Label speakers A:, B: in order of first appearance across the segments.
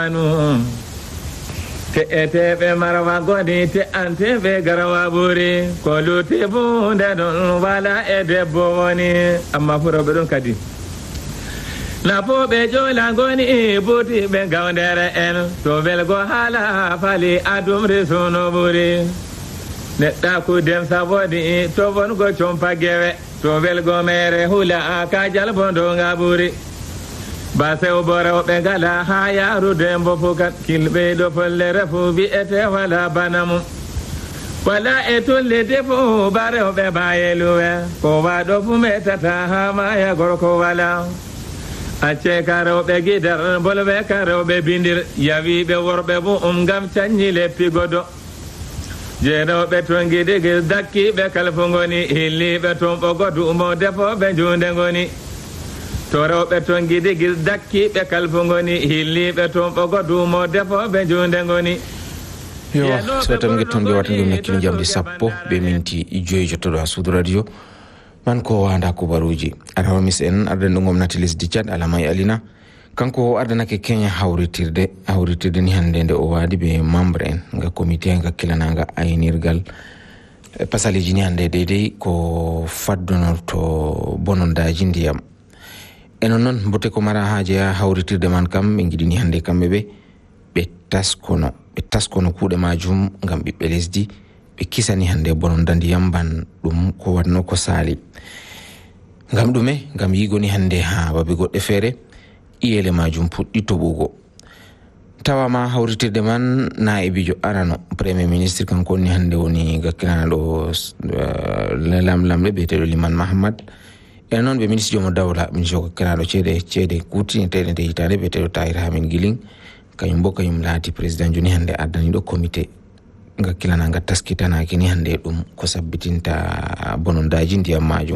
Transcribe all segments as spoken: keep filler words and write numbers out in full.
A: te eteɓe marwa godi te anteɓe garawa ɓuri ko luti bunde ɗon wala e debbo woni amma furoɓe ɗon kadi nafoɓe jola goni butiɓe gawdere en to welgo haala faali adumri suno ɓuri neɗɗa kudem sabodi to wongo compa gewe to welgo mere hula ka jalbondonga ɓuri basew bo rewɓe gala ha yarude mbo fukat kilɓe ɗo follere fu wi'ete wala bana mum wala e tollide fo ba rewɓe bayeluwe ko waɗo fu metata ha maya gorko wala acce ka rewɓe guidar bolwe ka rewɓe bindir yawiɓe worɓe bo um gam canñi leppigodo je rewɓe ton guidigil dakkiɓe kalfo goni hilliɓe ton ɓogodu mo defoɓe junde goni to rewɓe ton guidigil dakkiɓe kalfo goni hilliɓe ton ɓogodu mo defoɓe junde goni
B: yo so tan gettonde wata ngam nekkino jamdi sappo be minti joyi jottoɗo ha suudu radio man ko wanda kubaruji arawamis en ardendo gomnati lesdi Tchad Alamay Alina kanko ardanake Kenya hawritirde hawritirde ni hande nde o waadi be membre en nga comité nga kilananga aynirgal pasaliji ni hande deydey ko faddonorto bonondaji ndiyam eno non bote ko mara haaje ha hawritirde man kam ɓe giɗini hande kamɓe ɓe ɓe taskono ɓe taskono kuuɗe majum ngam ɓiɓɓe lesdi ɓe kisani hande bononda ndiyam ban ɗum ko watno ko saali ngam ɗume ngam yigoni hande ha babe goɗɗe feere iyele majum puɗɗi toɓugo tawama hawritirde man naibijo arano premier ministre kanko woni hande woni gakkilanaɗo lamlamɗe biyeteɗo Liman Mahamad ene noon ɓe ministre jomo dawla ministre o gakkilanaɗo ceeɗe ceeɗe kutiniteɗe nde hitande biyeteɗo Tahir Hamin Giling kañum bo kañum laati président joni hande addaniɗo comité gakkilanaga taskitanaki ni hande ɗum ko sabbitinta bonondaji ndiyam majum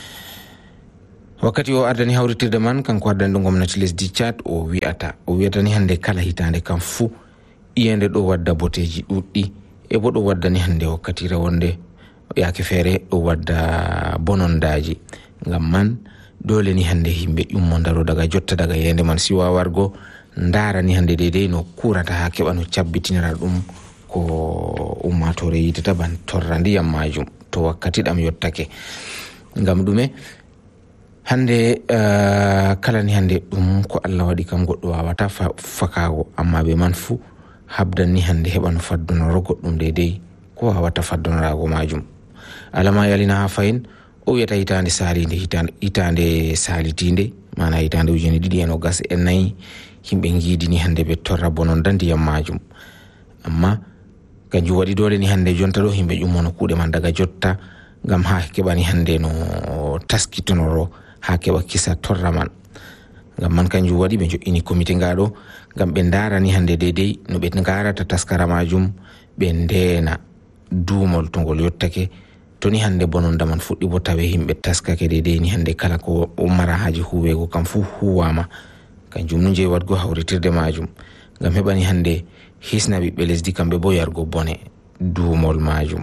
B: wakkati o ardani hawritirde man kanko ardani ɗo gomnati lesdi Tchad o wi'ata o wi'ata ni hande kala hitande kam fuu iyende ɗo wadda boteji ɗuɗɗi e bo ɗo wadda ni hande wakkati rewonde yaake feere ɗo wadda bonondaji ngam man dole ni hande yimɓe ƴummo daro daga jotta daga yende man siwa wargo ndara ni hande deydey no kurata ha keɓa no cabbitinira ɗum ko ummatore yitata ban torra ndiyam majum to wakkati ɗam yottake ngam ɗume hande uh, kala ni hande ɗum ko Allah waɗi kam goɗɗo wawata fa, fakago amma ɓe man fuu habdan ni hande heɓa no faddonoro goɗɗum deydey ko wawata faddonorago majum Alamay Alina ha fayin o wiyata hitande salinde hitande, hitande salitinde mana hitande ujune ɗiɗi e nogas e nayyi yimɓe giidini hande ɓe torra bononda ndiyam majum amma kanjum waɗi dole ni hande jonta ɗo yimɓe ƴummono kuuɗe man daga jotta ngam ha keɓani hande no taskitonoro ha keɓa kisa torra man ngam man kanjum waɗi ɓe jo'ini comité ngaɗo ngam ɓe darani hande deydey no ɓe garata taskara majum ɓe ndena duumol to ngol yottake to ni hande bononda man fuɗɗi bo tawe yimɓe taskake deydey ni hande kala ko mara haji huwego kam fuu huwama kanjum no jeeyi wadgo hawritirde majum ngam heɓani hande hisna ɓiɓɓe lesdi kamɓe bo yargo bone duumol majum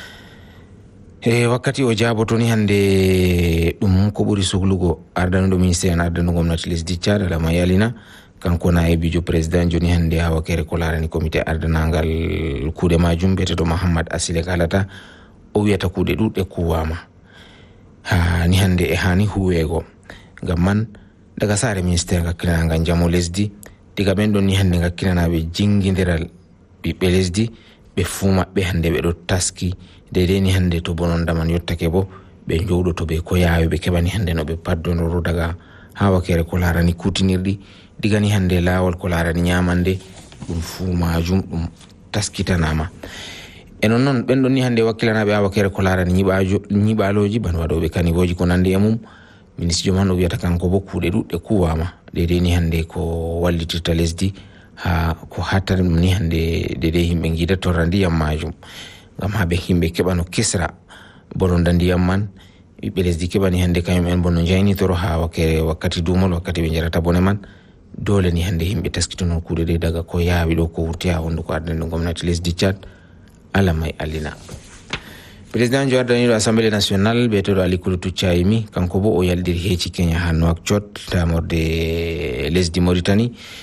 B: e wakkati o jaaboto ni hande ɗum ko ɓuri suglugo ardanoɗo ministére en ardano gomnati lesdi Tchad Alamay Alina kanko naibijo président joni hande ha wakere ko larani comité ardanagal kuuɗe majum biyeteɗo Mahamad Asile kalata o wiyata kuuɗe ɗuɗɗe kuwama ha ni hande e hani huwego ngam man daga saare ministére gakkilanagal jamo lesdi diga ɓen ɗon ni hande gakkilanaɓe jinguidiral ɓiɓɓe lesdi ɓe fuu maɓɓe hande ɓe ɗo taski deydey ni hande to bononda man yottake bo ɓe jowɗoto ɓe ko yaawi ɓe keɓani hande no ɓe paddonoro daga ha wakere ko larani kutinirɗi diga ni hande laawol ko larani ñamande ɗum fuu majum ɗum taskitanama e non noon ɓen ɗon ni hande wakkilanaɓe ha wakere ko larani ñiɓaloji ban waɗoɓe kanivoji ko nandi e mum ministre jo man o wiyata kanko bo kuuɗe ɗuɗɗe kuwama deydey ni hande ko wallitirta lesdi ha ko hattare ɗum ni hande deydey yimɓe giida torra ndiyam majum ngam ha ɓe yimɓe keɓa no kisra bononda ndiyam man ɓiɓɓe lesdi keɓani hande kañum en bo no jaynitoro ha wakere wakkati duumol wakkati ɓe jarata bone man dole ni hande yimɓe taskitono kuuɗe ɗe daga ko yaawi ɗo ko wurti ha honduko ardande gomnati lesdi Tchad Alamay Alina président jo ardaniɗo assemblée nationale ɓeeteɗo Ali Kulutu Chayimi kanko bo o yaldiri heeci Kenya ha Nouakchott tamorde lesdi Mauritanie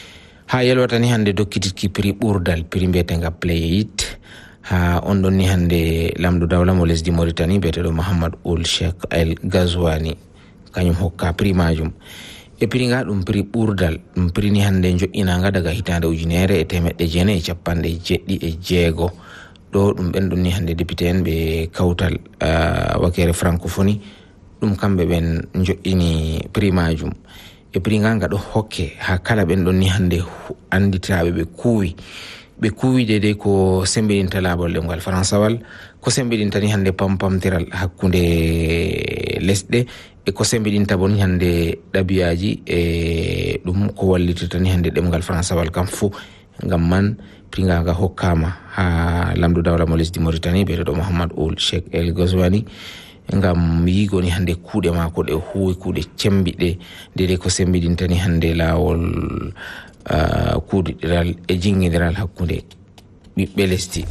B: ha yelwata ni hande dokkititki prix ɓurdal prix mbiyetenga play it ha on ɗon ni hande lamɗo dawla mo lesdi Mauritanie biyeteɗo Mouhammad Ould Cheikh El Ghazouani kañum hokka prix majum e prix nga ɗum prix ɓurdal ɗum prix ni hande joƴƴinaga daga hitande ujunere e temeɗɗe jeenayi e capanɗe jeɗɗi e jeego ɗo ɗum ɓen ɗum ni hande député en ɓe kawtal uh, wakere francophonie ɗum kamɓe ɓen joƴƴini prix majum e prix nga nga ɗo hokke ha kala ɓen ɗon ni hande anditaɓe ɓe kuwi ɓe kuwi dedei ko sembiɗinta laabol ɗemgal françawal ko sembiɗinta ni hande pampamtiral hakkunde lesɗe e ko sembiɗinta bo ni hande ɗabiyaji e ɗum ko wallitita ni hande ɗemgal françawal kam fou ngam man prix nga nga hokkama ha lamɗo dawla mo lesdi Mauritanie biyeteɗo Mouhammad Ould Cheikh El Ghazouani ngam yigo ni hande kuuɗe mako ɗe huwi kuuɗe cembiɗe dedei ko sembiɗinta ni hande lawol Uh, kuuɗiɗiral e jingidiral hakkunde ɓiɓɓe lesdi.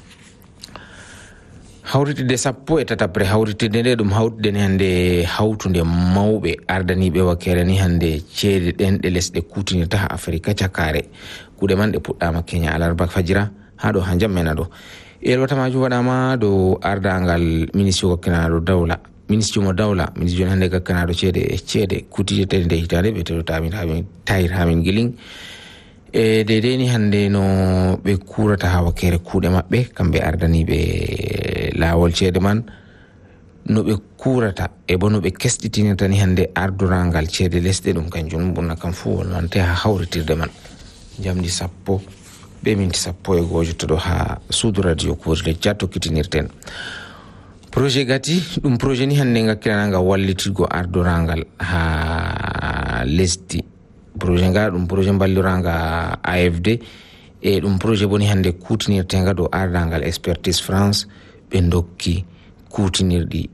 B: hawritide sappo e tatabre hawritide nde ɗum hawtude ni hande hawtude mawɓe ardaniɓe wakkere ni hande ceede ɗen ɗe lesɗe kutinirta ha Afrique cakare kuuɗe man ɗe puɗɗama Kenya alarba fajira ha ɗo ha jammena ɗo elwata majum waɗama dow ardangal ministre wakkinaɗo dawla ministre mo dawla ministre joni hande gakkanaɗo ceede e ceede kutijete nde hitande ɓeteɗo tamin hamin tahir hamin guiling e dedei ni hande no ɓe kurata ha wakkere kuuɗe maɓɓe kamɓe ardaniɓe lawol ceede man no ɓe kurata e bo no ɓe kesɗitinirta ni hande ardurangal ceede lesɗe ɗum kanjum ɓurna kam fuu wonante ha hawritirde man jamdi sappo be minti sappo e goho jottoɗo ha suudu radio Kourle Dia tokkitinirten projet gati ɗum projet ni hande gakkilanaga wallitirgo ardurangal ha lesdi projet nga ɗum projet balliraga A F D e ɗum projet boni hande kutinirtenga dow ardangal expertise France ɓe dokki kutinirɗi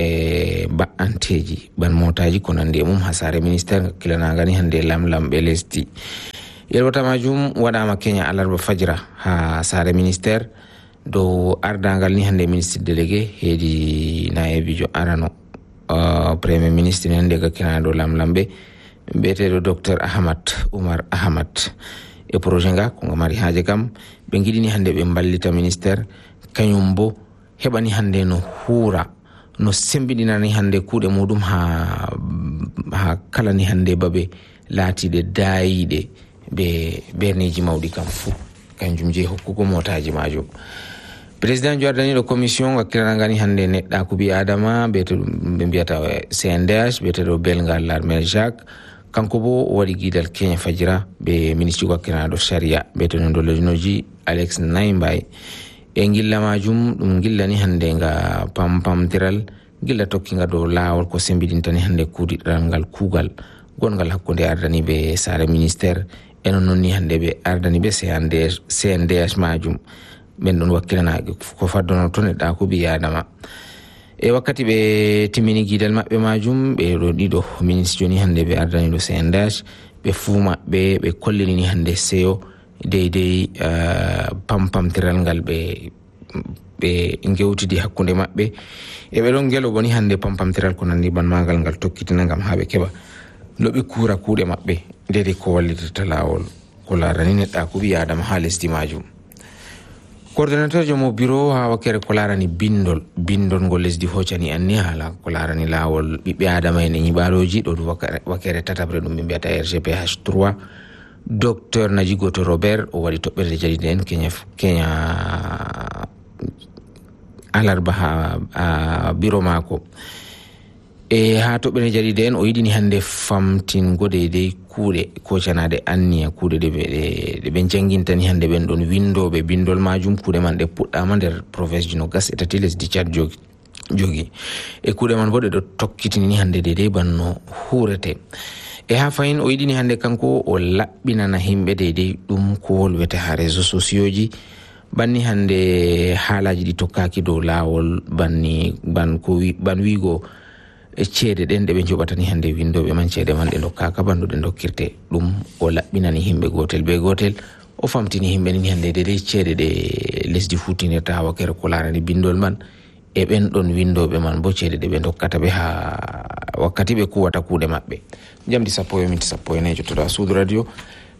B: e ba'anteji ban motaji ko nandi e mum ha sare ministére gakkilanaga ni hande lamlamɓe lesdi yelwata majum waɗama Kenya alarba fajira ha sare ministére dow ardangal ni hande ministre délégué heedi nayebijo arano uh, premier ministre ni hande gakkilana dow lamlamɓe mbiyeteɗo docteur Ahmad Oumar Ahmad e projet nga ko nga mari haaje kam ɓe giɗini hande ɓe ballita ministére kañum bo heɓani hande no huura no sembiɗinani hande kuuɗe muɗum ha ha kala ni hande babe laatiɗe daayiɗe ɓe berneji mawɗi kam fou kanjum je hokkugo motaji majum président jo ardaniɗo commission gakkilanaga ni hande neɗɗa ko ɓi adama ɓeyeteɗo ɓe mbiyata C N D H ɓeyeteɗo Belgal Larmel Jacques kanko bo o waɗi guidal Kenya fajira ɓe ministre gakkilanaɗo sharia ɓeyeteɗo dolodinoji Alex Naimbay e gilla majum ɗum gilla ni hande nga pampamtiral gilla tokkiga dow lawol ko sembiɗintani hande kuuɗiɗiral ngal kuugal gongal hakkude ardaniɓe sare ministére eno noon ni hande ɓe ardaniɓe C N D H majum ɓen ɗon wakkilanaɓe ko faddono to neɗɗa ko ɓi adama e wakkati ɓe timmini guidal maɓɓe majum ɓe ɗo ɗiɗo ministre joni hande ɓe ardaniɗo C N D H ɓe fuu maɓɓe ɓe kollini ni hande seyo deydey uh, pampamtiral ngal ɓe ɓe gewtidi hakkude maɓɓe e ɓe ɗon gelo boni hande pampamtiral ko nandi ban magal ngal tokkitina gam ha ɓe keɓa no ɓe kuura kuuɗe maɓɓe dedei ko wallitirta lawol ko larani neɗɗa ko ɓi adama ha lesdi majum coordinateur jomo bureau ha wakkere ko larani bindol bindol ngol lesdi hoccani anni hala ko larani lawol ɓiɓɓe adama en e ñiɓaloji ɗo wakkere tatabre ɗum ɓe mbiyata R G P H trois docteur Najigoto Robert o waɗi toɓɓere jadide en Kenya Kenya alarba ha, ha bureau mako e ha toɓɓere jadide en o yiɗini hande famtingo deydey kuuɗe kocanade anniya kuuɗe ɗe ɓe ɓe jangguintani hande ɓen ɗon windoɓe bindol majum kuuɗe man ɗe puɗɗama nder province ji nogas e tati lesdi Tchad jogi jogi e kuuɗe man bo ɗe ɗo tokkitini hande deydey banno hurete e ha fayin o yiɗini hande kanko o laɓɓinana himɓe deydey ɗum ko wolwete ha réseau sociaux ji banni hande haalaji ɗi tokkaki dow lawol banni ban ko wi ban wigo e ceede ɗen ɗe ɓe joɓatani hande windoɓe man ceede man ɗe dokkaka bandu ɗe dokkirte ɗum o laɓɓinani himɓe gotel be gotel o famtini himɓe ni hande dedei ceede ɗe lesdi futinirta ha wakkere ko larani bindol man e ɓen ɗon windoɓe man bo ceede ɗe ɓe dokkata ɓe ha wakkati ɓe kuwata kuuɗe maɓɓe jamdi sappo e minti sappo e nayyi jottoɗa suudu radio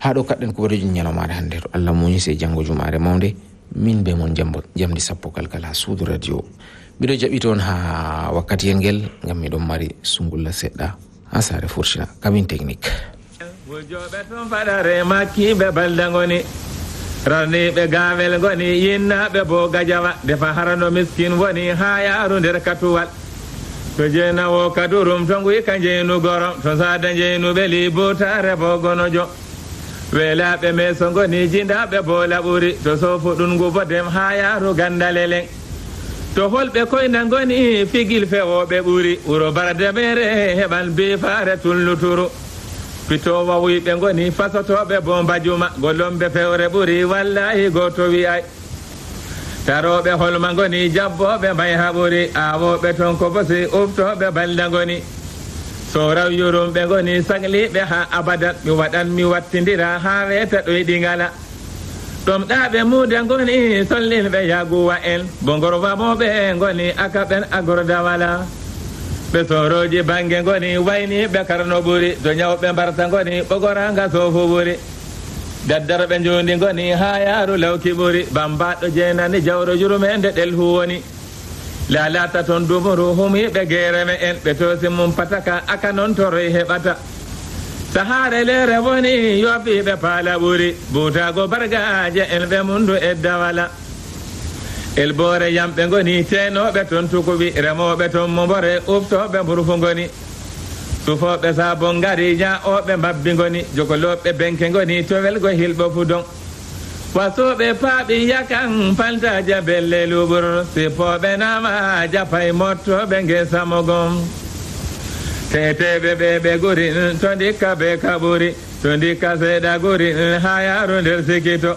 B: haɗo kaɗɗen kubaruji ñalawmaare hannde to Allah muñi se janngo jumaare mawde min be mon jambo jamdi sappo kalkal ha suudu radio mbiɗo jaɓi toon ha wakkatiyel ngel ngam miɗon mari sungulla seɗɗa ha saare Fourchina cabine technique.
A: wujjoɓe toon faɗare makkiɓe balda ngoni ranniɓe gaawel ngoni yinnaɓe bo gajawa defa harano miskin woni ha yaaru nder katuwal to jeenawo kadurum to nguy ka jeynu gorom to saada jeynuɓe li butare bo gonojo weelaɓe meso ngoni jindaɓe bo laɓuri to sofuɗum ngubodem ha yaaru gandalelen to holɓe koyna ngoni figil fewoɓe ɓuri wuro bardemere heɓal bifare tulluturu pitowo wuyɓe ngoni fasotoɓe bo mbajuma gollomɓe fewre ɓuri wallahi goto wiyay taroɓe holma ngoni jabboɓe mbay ha ɓuri awoɓe ton ko bosi uftoɓe balda ngoni soraw yurumɓe ngoni sagliɓe ha abadan mi waɗan mi wattidira ha weta ɗoyɗi ngala ɗum ɗaɓe muude ngoni sollilɓe yaguwa en bo gorwamoɓe ngoni akaɓen agordawala ɓe soroji bangue ngoni wayniɓe karno ɓuri to ñawɓe mbarta ngoni ɓogoranga sofu ɓuri daddarɓe njundi ngoni ha yaaru lawki ɓuri bambaɗo jeenani jawro jurumede ɗel huwoni lalata toon dumuru humiɓe gereme en ɓe toosi mum pataka aka noon toroy heɓata sahare lere woni yofiɓe paala ɓuri butago bargaje en ɓe mundu eddawala elbore yamɓe ngoni tenoɓe toon tukuɓi remoɓe toon mombore uftoɓe mburfu ngoni sufoɓe sabon ngari ñaoɓe mbabbi ngoni jogoloɓe benke ngoni towelgo hilɓo fudon wasoɓe paaɓi yakan paltaja belle luɓur sipoɓe nama japay mottoɓe ngesamogon teteɓe ɓe ɓe guri to ndikka ɓe kaɓuri to ndikka seeɗa guri ha yaaru nder sikito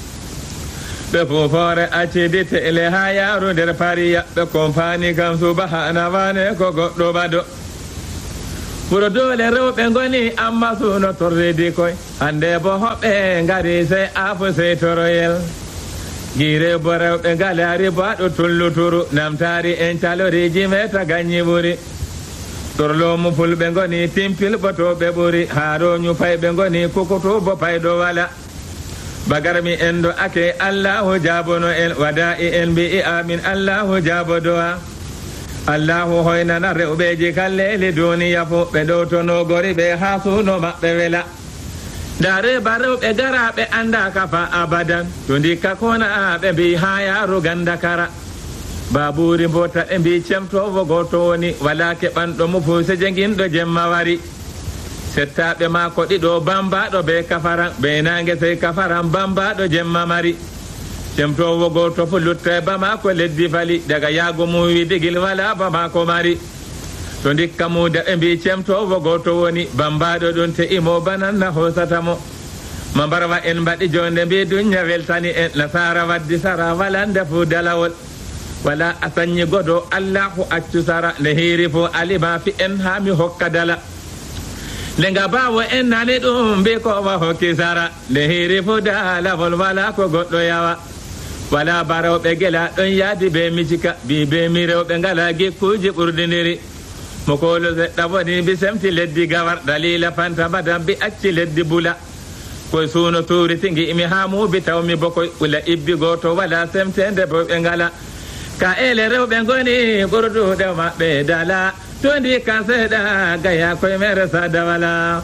A: ɓe fufore accidi tele ha yaaru nder pariya ɓe kompani kam subahana wane ko goɗɗo ɓaɗo ɓuro dole rewɓe ngoni amma suno torridi koy hande bo hoɓɓe ngari sey afu sey toroyel guire bo rewɓe ngalari bo aɗo tulluturu namtari en caloriji meta gañi ɓuri torlomu fulɓe ngoni timpilɓo to ɓe ɓuri haaroñu payɓe ngoni kukutu bo payɗo wala bagarmi en do ake allahu jabono en waɗa i en mbi'i amin allahu jabodowa allahu hoynana rewɓeji kalleli duniya fo ɓe ɗowtonogori ɓe ha suno maɓɓe wela dare ba rewɓe garaɓe andaka fa abadan to ndikka kona ɓe mbi ha yaaru gandakara baburi mbota ɓe mbi cemtowo goto woni wala keɓanɗo mo fuse jenguinɗo jemma wari settaɓe mako ɗiɗo bambaɗo be kafaran ɓe nangue sey kafaran bambaɗo jemma mari cemtowo goto fo lutta bama ko leddi fali daga yaago mum wi digil wala bama ko mari to ndikka muda ɓe mbi cemtowo goto woni bambaɗo ɗum te imo bananna hosatamo ma mbarwa en mbaɗi jonde mbi duña weltani en nasara waddi sara walande fo dalawol wala a sañi godo allahu accu sara nde hiiri fo alima fi en ha mi hokka dala nde nga bawo en nani ɗum mbi ko wa hokki sara nde hiiri fo dalawol wala ko goɗɗo yawa wala barawɓe gela ɗon yaadi be micika bi be mi rewɓe ngala gikkuji ɓurdidiri mo kolo seɗɗa woni mbi semti leddi gawar dalila fanta badam mbi acci leddi bula koye suuno tuuriti gi'imi ha muubi tawmi bokoy ɓula ibbi goto wala semtede bo ɓe ngala ka ele rewɓe ngoni ɓurduɗe maɓɓe dala to ndi ka seeɗa gaya koye mere sada wala